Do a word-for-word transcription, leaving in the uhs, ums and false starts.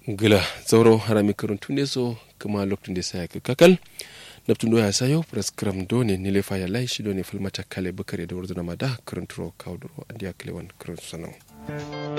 gila zauro harami karuntu ne so kuma lokacin da sai ka kakal naptun do ya sayo prescribe do ne nile fa ya lai shi do ne filmata kale bukare da wurzuna ma da karuntu kauduro andiya klewan karuntu sanan